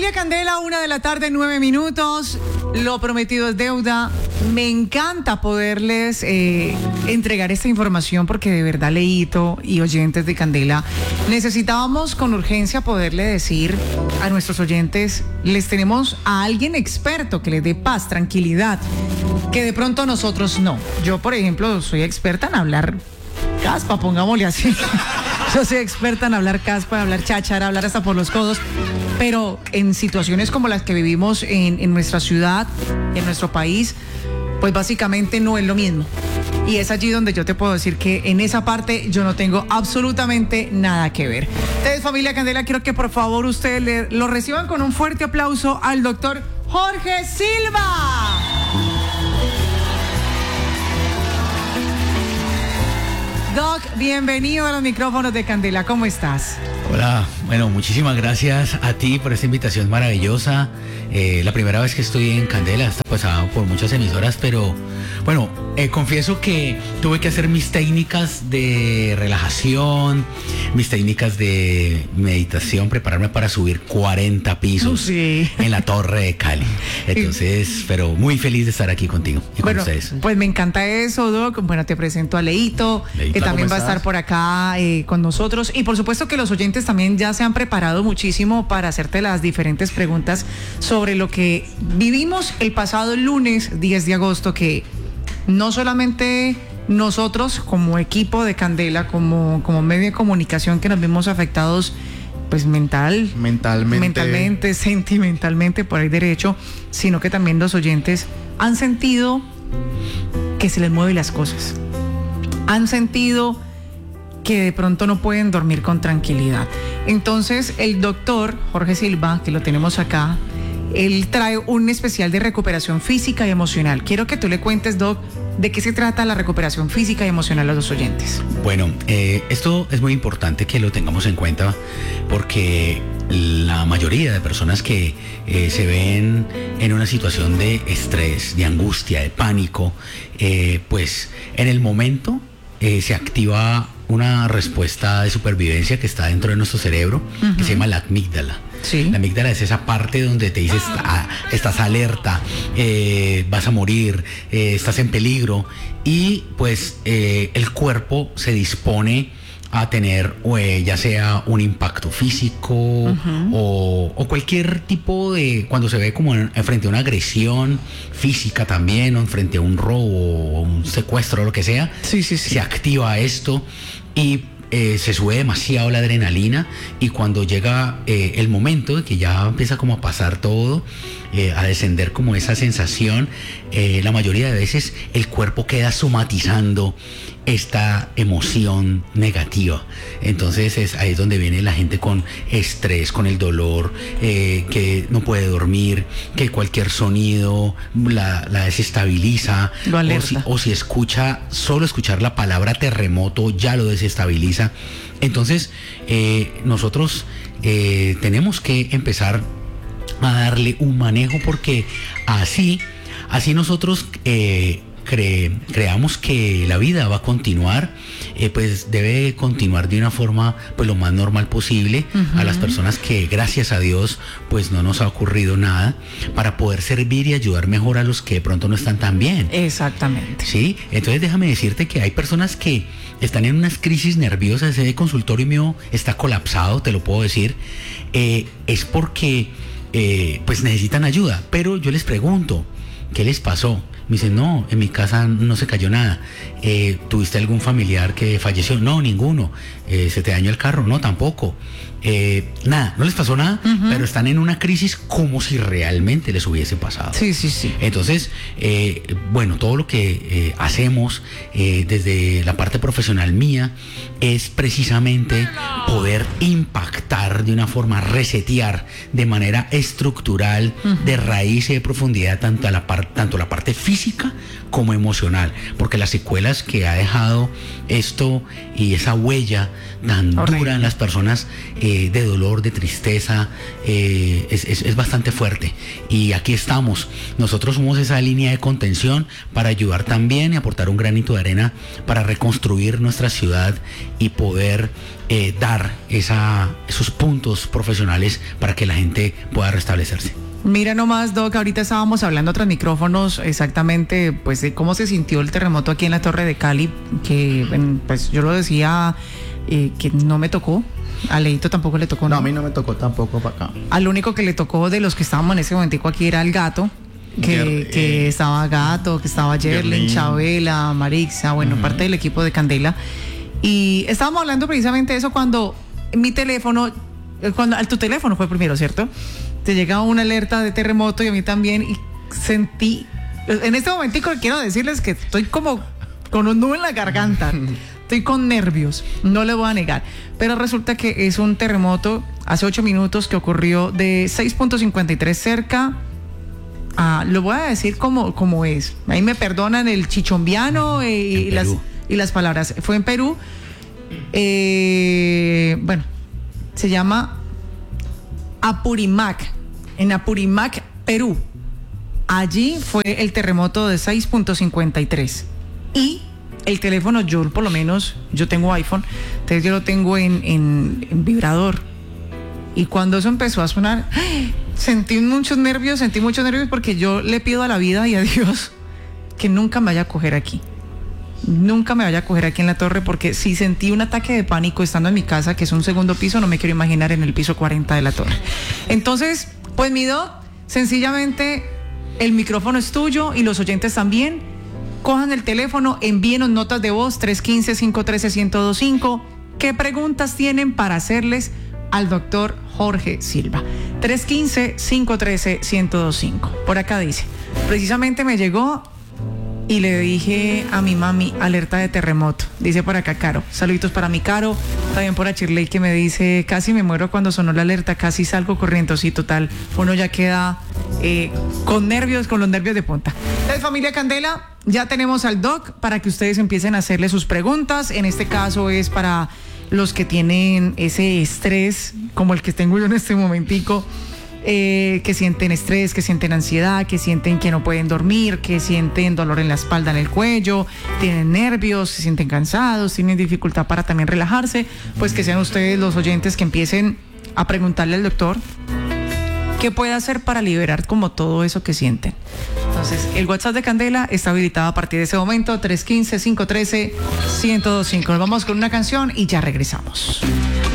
Familia Candela, 1:09 p.m. Lo prometido es deuda. Me encanta poderles entregar esta información porque de verdad, Leito y oyentes de Candela, necesitábamos con urgencia poderle decir a nuestros oyentes, les tenemos a alguien experto que les dé paz, tranquilidad, que de pronto nosotros no. Yo, por ejemplo, soy experta en hablar caspa, pongámosle así. Yo soy experta en hablar caspa, en hablar cháchara, hablar hasta por los codos, pero en situaciones como las que vivimos en nuestra ciudad, en nuestro país, pues básicamente no es lo mismo. Y es allí donde yo te puedo decir que en esa parte yo no tengo absolutamente nada que ver. Entonces, familia Candela, quiero que por favor ustedes lo reciban con un fuerte aplauso al doctor Jorge Silva. Doc, bienvenido a los micrófonos de Candela, ¿cómo estás? Hola, bueno, muchísimas gracias a ti por esta invitación maravillosa. La primera vez que estoy en Candela, está pasado por muchas emisoras, pero bueno, confieso que tuve que hacer mis técnicas de relajación, mis técnicas de meditación, prepararme para subir 40 pisos en la Torre de Cali. Entonces, pero muy feliz de estar aquí contigo y con ustedes. Pues me encanta eso, Doc. Bueno, te presento a Leito, que también va a estar por acá con nosotros. Y por supuesto que los oyentes también ya se han preparado muchísimo para hacerte las diferentes preguntas sobre lo que vivimos el pasado lunes 10 de agosto, que no solamente nosotros como equipo de Candela, como medio de comunicación, que nos vimos afectados pues mentalmente, sentimentalmente, por ahí derecho, sino que también los oyentes han sentido que se les mueven las cosas, han sentido que de pronto no pueden dormir con tranquilidad. Entonces el doctor Jorge Silva, que lo tenemos acá, él trae un especial de recuperación física y emocional. Quiero que tú le cuentes, Doc, de qué se trata la recuperación física y emocional a los oyentes. Bueno, esto es muy importante que lo tengamos en cuenta porque la mayoría de personas que se ven en una situación de estrés, de angustia, de pánico, pues en el momento se activa una respuesta de supervivencia que está dentro de nuestro cerebro, que se llama la amígdala. Sí. La amígdala es esa parte donde te dices, estás alerta, vas a morir, estás en peligro, y pues el cuerpo se dispone a tener ya sea un impacto físico o cualquier tipo de, cuando se ve como frente a una agresión física también, o frente a un robo o un secuestro o lo que sea, se activa esto y se sube demasiado la adrenalina, y cuando llega el momento de que ya empieza como a pasar todo, a descender como esa sensación, la mayoría de veces el cuerpo queda somatizando esta emoción negativa. Entonces ahí es donde viene la gente con estrés, con el dolor, que no puede dormir, que cualquier sonido la desestabiliza, o si solo escuchar la palabra terremoto ya lo desestabiliza. Entonces nosotros tenemos que empezar a darle un manejo, porque así nosotros creamos que la vida va a continuar, pues debe continuar de una forma pues lo más normal posible. A las personas que gracias a Dios pues no nos ha ocurrido nada, para poder servir y ayudar mejor a los que de pronto no están tan bien. Exactamente. Sí, entonces déjame decirte que hay personas que están en unas crisis nerviosas. Ese consultorio mío está colapsado, te lo puedo decir, es porque pues necesitan ayuda, pero yo les pregunto, ¿qué les pasó? Me dicen, no, en mi casa no se cayó nada. ¿Tuviste algún familiar que falleció? No, ninguno. ¿Se te dañó el carro? No, tampoco. Nada, no les pasó nada, pero están en una crisis como si realmente les hubiese pasado. Sí. Entonces, bueno, todo lo que hacemos desde la parte profesional mía es precisamente poder impactar de una forma, resetear de manera estructural, de raíz y de profundidad, tanto a la parte tanto la parte física como emocional, porque las secuelas que ha dejado esto y esa huella tan dura en las personas, de dolor, de tristeza, es bastante fuerte. Y aquí estamos, nosotros somos esa línea de contención para ayudar también y aportar un granito de arena para reconstruir nuestra ciudad y poder dar esos puntos profesionales para que la gente pueda restablecerse. Mira nomás, Doc, ahorita estábamos hablando tras micrófonos exactamente pues de cómo se sintió el terremoto aquí en la Torre de Cali, que pues yo lo decía que no me tocó, a Leito tampoco le tocó. No, a mí no me tocó tampoco para acá. Al único que le tocó de los que estábamos en ese momentico aquí era el Gato, que estaba Gato, que estaba Yerlin, Chabela, Marixa, bueno, parte del equipo de Candela. Y estábamos hablando precisamente de eso cuando mi teléfono, tu teléfono fue primero, ¿cierto? Te llega una alerta de terremoto y a mí también, y sentí, en este momentico quiero decirles que estoy como con un nudo en la garganta, estoy con nervios, no le voy a negar, pero resulta que es un terremoto hace 8 minutos que ocurrió de 6.53 cerca, lo voy a decir como es, ahí me perdonan el chichombiano y las palabras, fue en Perú, bueno, se llama Apurímac, en Apurímac, Perú. Allí fue el terremoto de 6.53 y el teléfono, yo por lo menos, yo tengo iPhone, entonces yo lo tengo en vibrador, y cuando eso empezó a sonar, sentí muchos nervios porque yo le pido a la vida y a Dios que nunca me vaya a coger aquí. Nunca me vaya a coger aquí en la torre, porque si sentí un ataque de pánico estando en mi casa, que es un segundo piso, no me quiero imaginar en el piso 40 de la torre. Entonces, pues mi Doc, sencillamente el micrófono es tuyo y los oyentes también. Cojan el teléfono, envíenos notas de voz 315-513-1025. ¿Qué preguntas tienen para hacerles al doctor Jorge Silva? 315-513-1025. Por acá dice, precisamente me llegó y le dije a mi mami, alerta de terremoto. Dice por acá Caro, saluditos para mi Caro. También por Achirley, que me dice, casi me muero cuando sonó la alerta, casi salgo corriendo. Sí, total, uno ya queda con los nervios de punta. Entonces, familia Candela, ya tenemos al Doc para que ustedes empiecen a hacerle sus preguntas. En este caso es para los que tienen ese estrés, como el que tengo yo en este momentico, que sienten estrés, que sienten ansiedad, que sienten que no pueden dormir, que sienten dolor en la espalda, en el cuello, tienen nervios, se sienten cansados, tienen dificultad para también relajarse, pues que sean ustedes los oyentes que empiecen a preguntarle al doctor qué puede hacer para liberar como todo eso que sienten. Entonces, el WhatsApp de Candela está habilitado a partir de ese momento, 315-513-1025. Nos vamos con una canción y ya regresamos.